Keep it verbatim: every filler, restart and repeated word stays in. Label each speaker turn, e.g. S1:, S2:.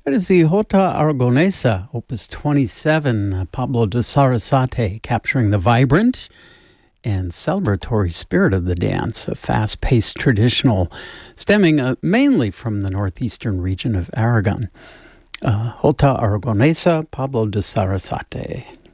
S1: That is the Jota Aragonesa, Opus twenty-seven, uh, Pablo de Sarasate, capturing the vibrant and celebratory spirit of the dance, a fast-paced traditional stemming uh, mainly from the northeastern region of Aragon. Uh, Jota Aragonesa, Pablo de Sarasate.